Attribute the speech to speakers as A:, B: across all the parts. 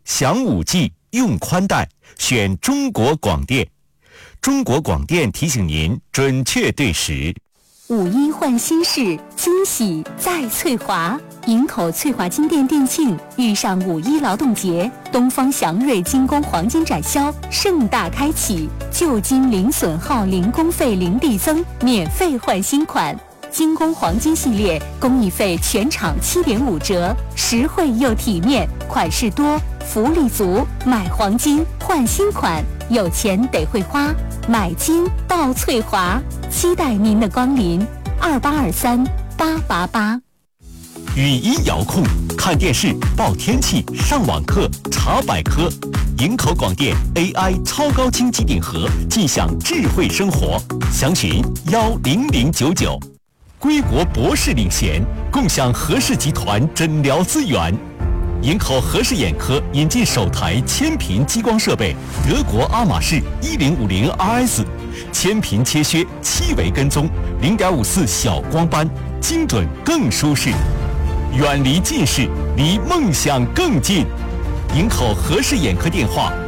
A: 享5G，用宽带，选中国广电。中国广电提醒您准确对时。
B: 5·1换新式，惊喜在翠华。营口翠华金店店庆遇上5·1劳动节，东方祥瑞精工黄金展销盛大开启，旧金零损耗、零工费、零递增，免费换新款。精工黄金系列工艺费全场7.5折，实惠又体面，款式多，福利足。买黄金换新款，有钱得会花，买金到翠华，期待您的光临。2823-888。
A: 语音遥控，看电视、报天气、上网课、查百科。营口广电 AI 超高清机顶盒，尽享智慧生活。详询10099。归国博士领衔，共享和氏集团诊疗资源。营口和氏眼科引进首台千频激光设备，德国阿玛仕1050 RS， 千频切削7维跟踪，0.54小光斑，精准更舒适。远离近视，离梦想更近。营口和氏眼科电话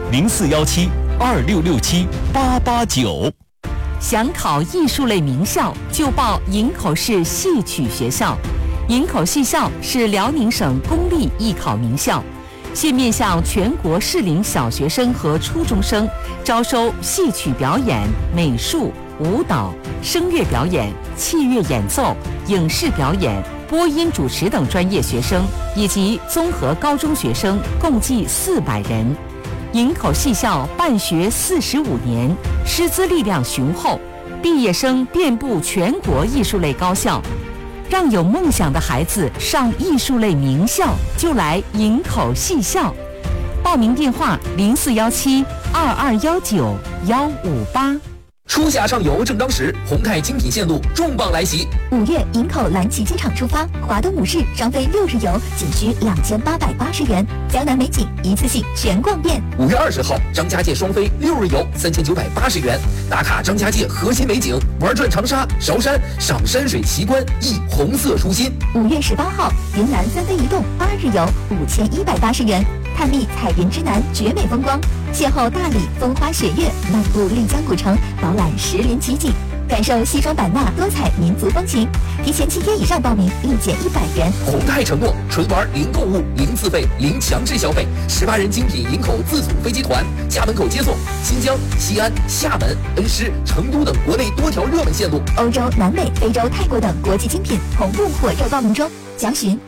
A: 0417-2667-889。
C: 想考艺术类名校，就报营口市戏曲学校。营口戏校是辽宁省公立艺考名校，现面向全国适龄小学生和初中生，招收戏曲表演、美术、舞蹈、声乐表演、器乐演奏、影视表演、播音主持等专业学生，以及综合高中学生，共计400人。营口戏校办学45年，师资力量雄厚，毕业生遍布全国艺术类高校。让有梦想的孩子上艺术类名校，就来营口戏校。报名电话0417-2219-158。
D: 初夏上游正当时，宏泰精品线路重磅来袭。
E: 5月营口蓝旗机场出发，华东5市双飞6日游，仅需2880元，江南美景一次性全逛遍。
D: 5月20号，张家界双飞6日游3980元，打卡张家界核心美景，玩转长沙、韶山，赏山水奇观，忆红色初心。
E: 5月18号，云南3飞一动8日游5180元，探秘彩云之南绝美风光，邂逅大理风花雪月，漫步丽江古城，饱览石林奇景，感受西双版纳多彩民族风情。提前7天以上报名立减100元。
D: 宏泰承诺纯玩零购物、零自费、零强制消费，18人精品营口自主飞机团，家门口接送，新疆、西安、厦门、恩施、成都等国内多条热门线路，
E: 欧洲、南美、非洲、泰国等国际精品同步火热报名中。详询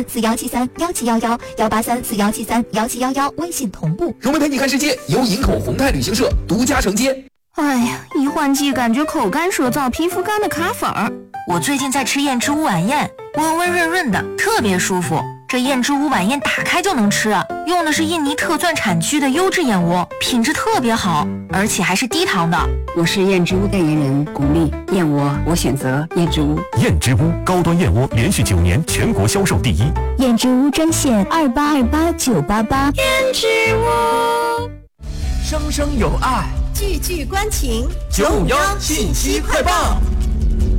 E: 18341731711，18341731711，微信同步。
D: 荣美陪你看世界，由营口宏泰旅行社独家承接。
F: 哎呀，一换季感觉口干舌燥、皮肤干的卡粉儿。
G: 我最近在吃燕之屋晚宴，温温润润的，特别舒服。这燕之屋晚宴打开就能吃，用的是印尼特钻产区的优质燕窝，品质特别好，而且还是低糖的。
H: 我是燕之屋代言人巩俐，燕窝我选择燕之屋。
A: 燕之屋高端燕窝连续9年全国销售第一。
B: 燕之屋专线2828-988。
F: 燕之屋，
D: 生生有爱，
I: 句句关情。
D: 951信息快报。